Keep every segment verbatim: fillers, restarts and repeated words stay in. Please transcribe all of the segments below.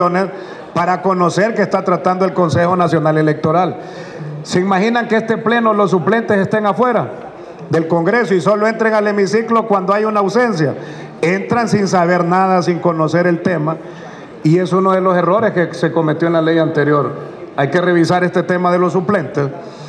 para conocer qué está tratando el Consejo Nacional Electoral. ¿Se imaginan que este pleno los suplentes estén afuera del Congreso y solo entren al hemiciclo cuando hay una ausencia? Entran sin saber nada, sin conocer el tema, y es uno de los errores que se cometió en la ley anterior. Hay que revisar este tema de los suplentes.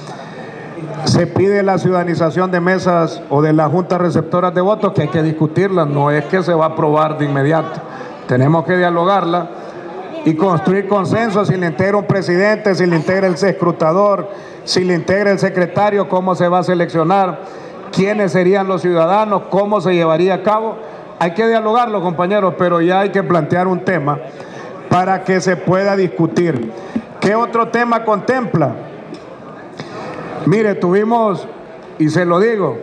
Se pide la ciudadanización de mesas o de las juntas receptoras de votos, que hay que discutirla, no es que se va a aprobar de inmediato. Tenemos que dialogarla y construir consenso. Si le integra un presidente, si le integra el escrutador, si le integra el secretario, cómo se va a seleccionar, quiénes serían los ciudadanos, cómo se llevaría a cabo. Hay que dialogarlo, compañeros, pero ya hay que plantear un tema para que se pueda discutir. ¿Qué otro tema contempla? Mire, tuvimos, y se lo digo,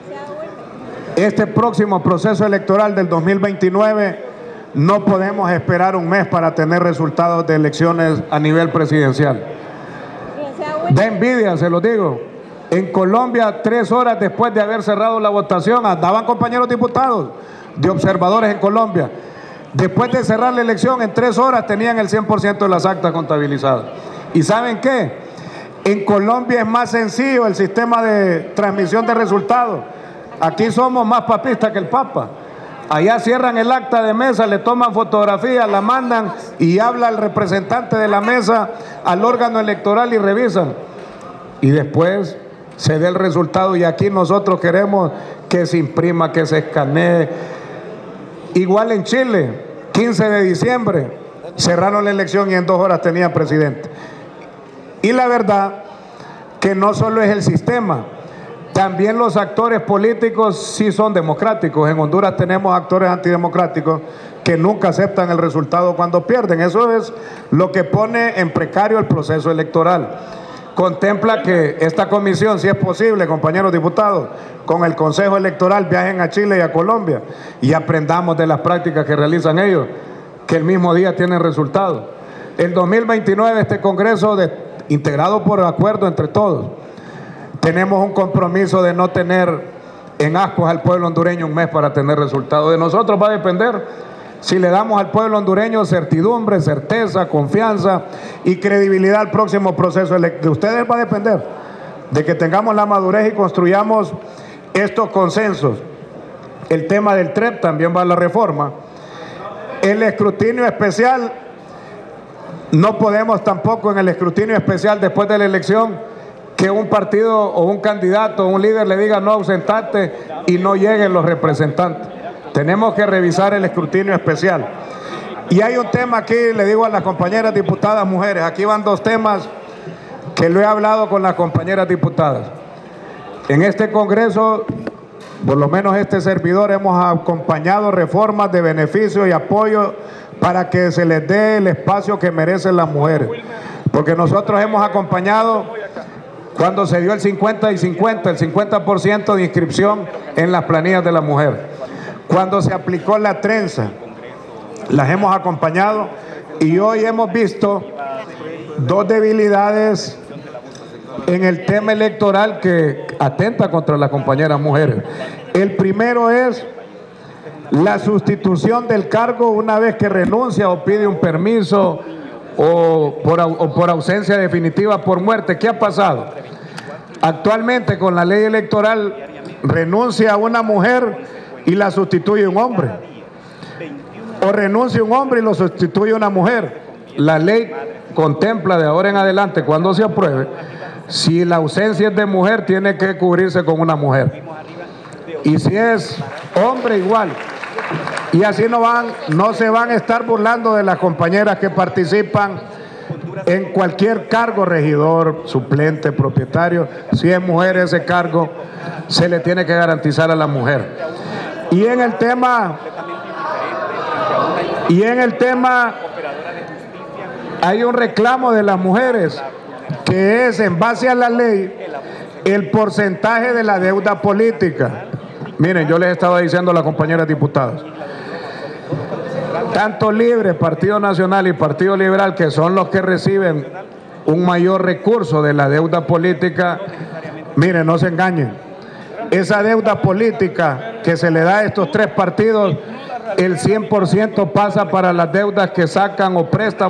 este próximo proceso electoral del dos mil veintinueve, no podemos esperar un mes para tener resultados de elecciones a nivel presidencial. Da envidia, se lo digo. En Colombia, tres horas después de haber cerrado la votación, andaban compañeros diputados de observadores en Colombia. Después de cerrar la elección, en tres horas tenían el cien por ciento de las actas contabilizadas. ¿Y saben qué? En Colombia es más sencillo el sistema de transmisión de resultados. Aquí somos más papistas que el Papa. Allá cierran el acta de mesa, le toman fotografía, la mandan y habla el representante de la mesa al órgano electoral y revisan. Y después se dé el resultado, y aquí nosotros queremos que se imprima, que se escanee. Igual en Chile, quince de diciembre, cerraron la elección y en dos horas tenían presidente. Y la verdad que no solo es el sistema, también los actores políticos sí son democráticos. En Honduras tenemos actores antidemocráticos que nunca aceptan el resultado cuando pierden. Eso es lo que pone en precario el proceso electoral. Contempla que esta comisión, si es posible, compañeros diputados, con el Consejo Electoral viajen a Chile y a Colombia y aprendamos de las prácticas que realizan ellos, que el mismo día tienen resultados. El dos mil veintinueve este Congreso, de, integrado por acuerdo entre todos, tenemos un compromiso de no tener en ascuas al pueblo hondureño un mes para tener resultados. De nosotros va a depender si le damos al pueblo hondureño certidumbre, certeza, confianza y credibilidad al próximo proceso electoral. De ustedes va a depender de que tengamos la madurez y construyamos estos consensos. El tema del T R E P también va a la reforma. El escrutinio especial, no podemos tampoco en el escrutinio especial después de la elección que un partido o un candidato o un líder le diga no, ausentate, y no lleguen los representantes. Tenemos que revisar el escrutinio especial. Y hay un tema aquí, le digo a las compañeras diputadas mujeres, aquí van dos temas que lo he hablado con las compañeras diputadas. En este Congreso, por lo menos este servidor, hemos acompañado reformas de beneficio y apoyo para que se les dé el espacio que merecen las mujeres. Porque nosotros hemos acompañado cuando se dio el cincuenta y cincuenta, el cincuenta por ciento de inscripción en las planillas de la mujer. Cuando se aplicó la trenza, las hemos acompañado, y hoy hemos visto dos debilidades en el tema electoral que atenta contra las compañeras mujeres. El primero es la sustitución del cargo una vez que renuncia o pide un permiso o por, o por ausencia definitiva por muerte. ¿Qué ha pasado? Actualmente con la ley electoral renuncia a una mujer y la sustituye un hombre, o renuncia un hombre y lo sustituye una mujer. La ley contempla de ahora en adelante, cuando se apruebe, si la ausencia es de mujer, tiene que cubrirse con una mujer, y si es hombre, igual. Y así no van, no se van a estar burlando de las compañeras que participan en cualquier cargo, regidor, suplente, propietario. Si es mujer ese cargo, se le tiene que garantizar a la mujer. Y en el tema, y en el tema hay un reclamo de las mujeres, que es en base a la ley el porcentaje de la deuda política. Miren, yo les estaba diciendo a las compañeras diputadas, tanto Libre, Partido Nacional y Partido Liberal, que son los que reciben un mayor recurso de la deuda política, miren, no se engañen. Esa deuda política que se le da a estos tres partidos, el cien por ciento pasa para las deudas que sacan o prestan